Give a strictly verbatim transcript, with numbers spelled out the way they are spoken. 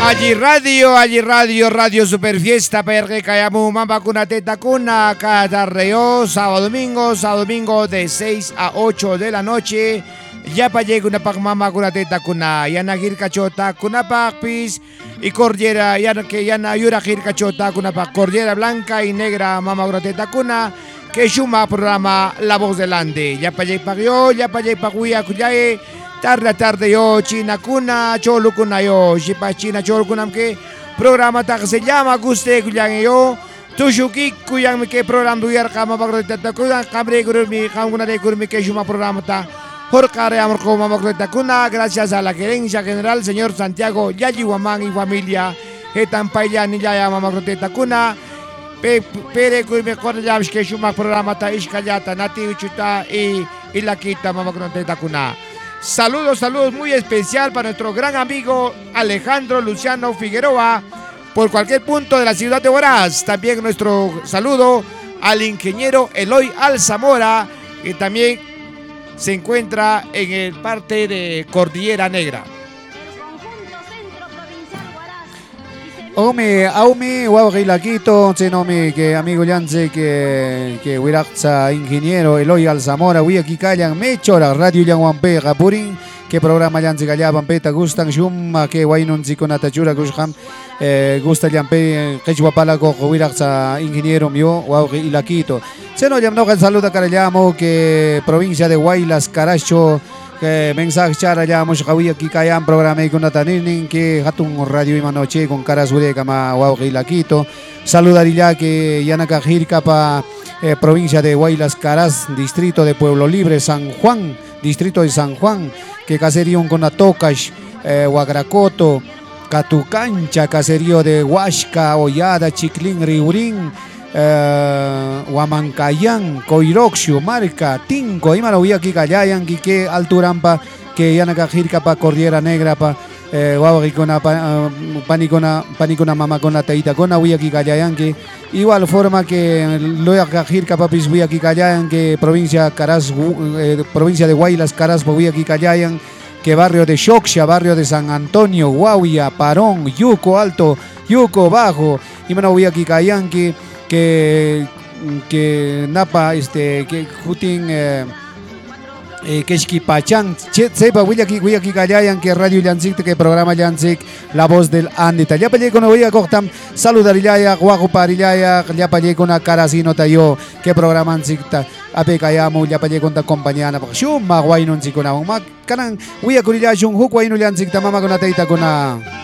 Allí radio, allí radio, radio super fiesta, perre cayamu, mamba cuna teta cuna, cada reo, sábado domingo, sábado domingo de seis a ocho de la noche. Ya pa llega una pac mama cuna teta cuna, ya na gir cachota, cuna pac pis y cordillera, ya que ya na yura gir cachota, cuna pac cordillera blanca y negra, mama cuna teta cuna, que shuma programa La Voz del Ande. Ya pa llega pa yo, ya pa llega pa guía, cuyae. Tarde tarde yo, China Kuna, Cholo Kuna yo, Shipa China Cholo Kunam que programa ta se llama Guste Kuyang yo, Tushuki Kuyang que programa duyar kama bagrota kuna, Kamre Gurumi, Kamuna de Gurumi que shuma programa ta, Jorkare Amor como bagrota kuna, gracias a la gerencia general, señor Santiago Yayi Wamang y familia, Etan Paya ni ya mama bagrota kuna, Pere Gurumi Korjams que shuma programa ta Ishkayata, Nati Uchuta y y la quita mama bagrota kuna. Saludos, saludos muy especial para nuestro gran amigo Alejandro Luciano Figueroa por cualquier punto de la ciudad de Huaraz. También nuestro saludo al ingeniero Eloy Alzamora, que también se encuentra en el parte de Cordillera Negra. Ome, aume, Huaweilaquito, Chenome, que amigo Yance, que que Huiraxa, ingeniero Eloy Alzamora, Huya Kikayan, Mechora, Radio Yanguampe, Gapurin, que programa Yance Gallaban, Peta, Gustan, Shuma, que Wainon Ziconatachura, Gusham, Gusta Yampe, Quechuapalaco, Huiraxa, ingeniero mío, Huaweilaquito. Se nos llamó el saludo a Carayamo, que provincia de Huaylas, Caracho. Que mensaje chara ya mos kawia ki kayan programa con Nataninin que hatun radio imanoche con caras ure kama Huaweilaquito. Saludaría que Yanaka Jirka pa eh, provincia de Huaylas Caras, distrito de Pueblo Libre, San Juan, distrito de San Juan, que caserío con Atocash, eh, Huagracoto, Catucancha, caserío de Huasca, Ollada, Chiclín, Riurín, Uh, Huamancayan, Coiroxio, Marca, Tinco, y Maravilla aquí Callayan, que Alturampa, que Yanaka Jirka pa Cordillera Negra, pa Huawei-Cona, Panicona, Panicona Mamacona, Teitacona, Huiyaki Callayan, que igual forma que Loyaka Jirka Papis Huiyaki Callayan, que provincia Caras, eh, provincia de Huaylas, Caras, Huiyaki Callayan, que barrio de Xoxia, barrio de San Antonio, Huauya, Parón, Yuco Alto, Yuco Bajo, y Maravillaki Callayan, que que que napa este que jutin eh, eh, que esquipachan sepa Huiyaki Huiyaki Callayan que radio Yansik que programa Yansik La Voz del Ande ya peleé con Huilla Cortam saludaría guajo parillaya ya peleé con una cara así nota yo que programa Yansik ape kayamo ya peleé con ta compañía na shuma guay non sikona ma kanan Huilla Kurilla shun huk guay no Yansik ta mama con la teita con